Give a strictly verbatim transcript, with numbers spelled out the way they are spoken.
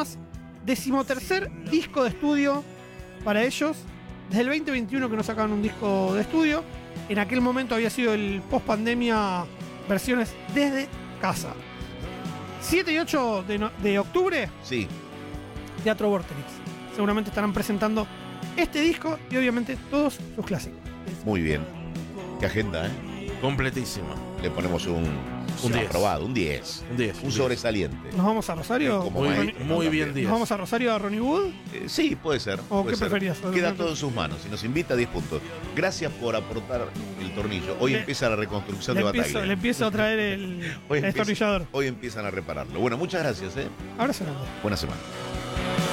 más. Decimotercer disco de estudio para ellos. Desde el veinte veintiuno que no sacaban un disco de estudio. En aquel momento había sido el post pandemia, versiones desde casa. siete y ocho de, no, de octubre. Sí. Teatro Vorterix. Seguramente estarán presentando este disco y obviamente todos sus clásicos. Muy bien. Qué agenda, ¿eh? Completísima. Le ponemos un, Un diez. aprobado, un diez. Un diez. Un sobresaliente. ¿Nos vamos a Rosario? Como Muy, maestro, muy ¿no? bien También. diez. ¿Nos vamos a Rosario a Ronnie Wood? Eh, sí, puede ser. ¿O puede qué ser. preferías? Queda todo en sus manos. Si nos invita, diez puntos. Gracias por aportar el tornillo. Hoy Le- empieza la reconstrucción Le de empiezo, Bataglia. le empiezo a traer el, Hoy el empieza- destornillador. Hoy empiezan a repararlo. Bueno, muchas gracias, ¿eh? Abrazo grande. Buena semana.